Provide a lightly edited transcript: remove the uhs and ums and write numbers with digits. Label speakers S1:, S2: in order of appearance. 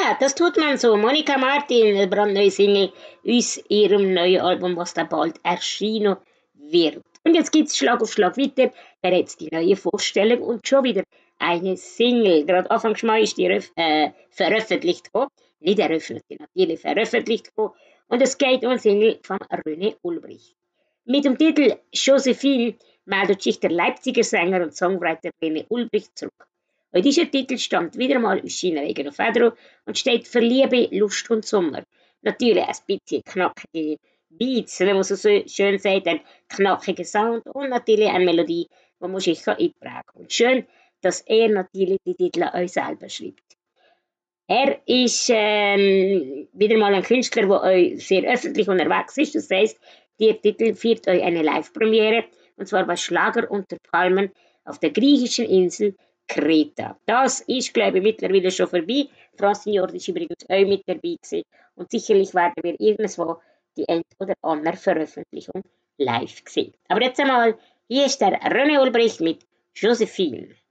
S1: Ja, das tut man so. Monika Martin, eine brandneue Single aus ihrem neuen Album, was da bald erschienen wird. Und jetzt geht's Schlag auf Schlag weiter. Wer jetzt die neue Vorstellung und schon wieder eine Single. Gerade Anfang Mai ist die veröffentlicht worden. Nicht eröffnet, natürlich veröffentlicht worden. Und es geht um eine Single von René Ulbricht. Mit dem Titel Josephine meldet sich der Leipziger Sänger und Songwriter René Ulbricht zurück. Und dieser Titel stammt wieder mal aus China-Regen auf Fedro und steht für Liebe, Lust und Sommer. Natürlich ein bisschen knackige Beats, wenn man so schön sagt, ein knackiger Sound und natürlich eine Melodie, die man sich einprägen kann. Und schön, dass er natürlich die Titel an euch selber schreibt. Er ist wieder mal ein Künstler, der euch sehr öffentlich unterwegs ist. Das heisst, der Titel feiert euch eine Live-Premiere, und zwar bei Schlager unter Palmen auf der griechischen Insel Kreta. Das ist, glaube ich, mittlerweile schon vorbei. Francine Jord ist übrigens auch mit dabei gewesen. Und sicherlich werden wir irgendwo die ein oder andere Veröffentlichung live sehen. Aber jetzt einmal, hier ist der René Ulbricht mit Josephine.